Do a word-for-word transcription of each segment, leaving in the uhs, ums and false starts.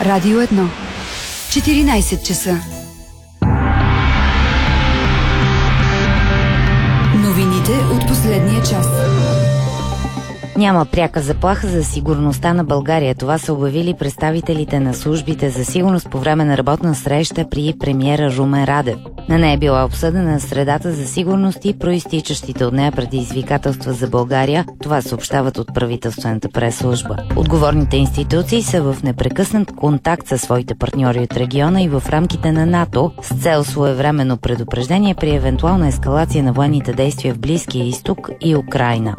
Радио едно. четиринайсет часа. Новините от последния час. Няма пряка заплаха за сигурността на България. Това са обявили представителите на службите за сигурност по време на работна среща при премиера Румен Радев. На нея е била обсъдена средата за сигурност и проистичащите от нея предизвикателства за България. Това съобщават от правителствената пресслужба. Отговорните институции са в непрекъснат контакт със своите партньори от региона и в рамките на НАТО с цел своевременно предупреждение при евентуална ескалация на военните действия в Близкия изток и Украйна.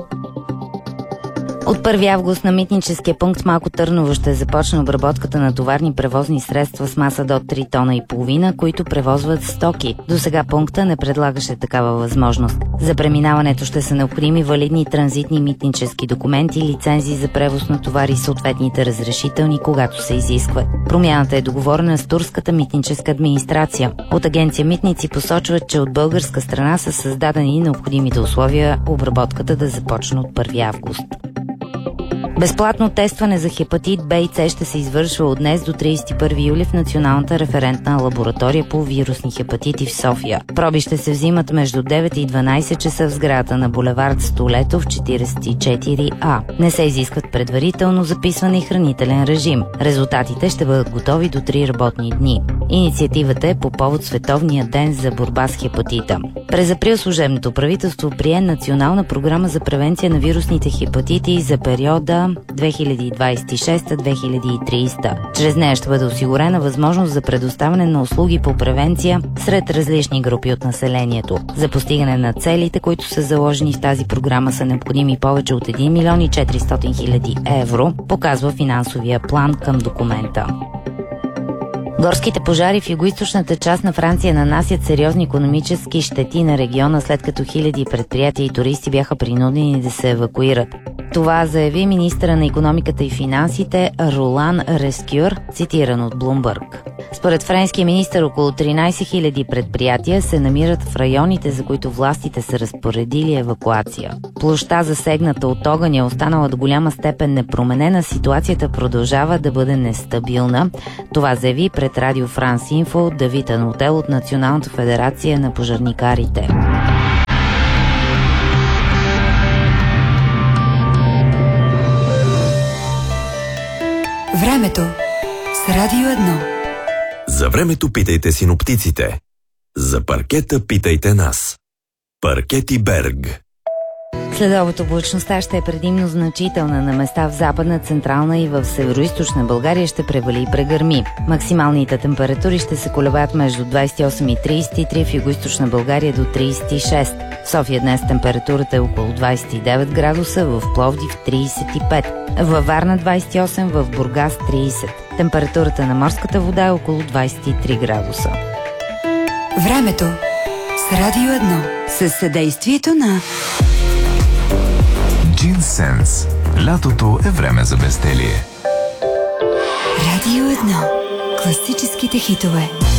От първи август на митническия пункт в Малко Търново ще започне обработката на товарни превозни средства с маса до три тона и половина, които превозват стоки. До сега пункта не предлагаше такава възможност. За преминаването ще са необходими валидни транзитни митнически документи, лицензии за превоз на товари и съответните разрешителни, когато се изискват. Промяната е договорена с турската митническа администрация. От агенция Митници посочват, че от българска страна са създадени необходимите условия обработката да започне от първи август. Безплатно тестване за хепатит Б и С ще се извършва от днес до трийсет и първи юли в Националната референтна лаборатория по вирусни хепатити в София. Проби ще се взимат между девет и дванайсет часа в сградата на булевард Столетов четирийсет и четири А. Не се изискват предварително записване и хранителен режим. Резултатите ще бъдат готови до три работни дни. Инициативата е по повод Световния ден за борба с хепатита. През април служебното правителство прие национална програма за превенция на вирусните хепатити за периода две хиляди двайсет и шеста до две хиляди и трийсета. Чрез нея ще бъде осигурена възможност за предоставяне на услуги по превенция сред различни групи от населението. За постигане на целите, които са заложени в тази програма, са необходими повече от един милион и четиристотин хиляди евро, показва финансовия план към документа. Горските пожари в югоизточната част на Франция нанасят сериозни икономически щети на региона, след като хиляди предприятия и туристи бяха принудени да се евакуират. Това заяви министъра на икономиката и финансите Ролан Рескюр, цитиран от Блумбърг. Според френския министър, около тринайсет хиляди предприятия се намират в районите, за които властите са разпоредили евакуация. Площта, засегната от огъня, е останала до голяма степен непроменена. Ситуацията продължава да бъде нестабилна. Това заяви пред Радио Франс Инфо Давид Анотел от Националната федерация на пожарникарите. Времето с Радио едно. За времето питайте синоптиците. За паркета питайте нас. Паркети Берг. Следобед облачността ще е предимно значителна. На места в Западна, Централна и в Североизточна България ще превали и прегърми. Максималните температури ще се колебаят между двайсет и осем и трийсет и три, в Югоизточна България до трийсет и шест. В София днес температурата е около двайсет и девет градуса, в Пловдив трийсет и пет, във Варна двайсет и осем, в Бургас трийсет. Температурата на морската вода е около двайсет и три градуса. Времето с Радио едно. Със съдействието на Джинсенс. Лятото е време за безделие. Радио едно. Класическите хитове.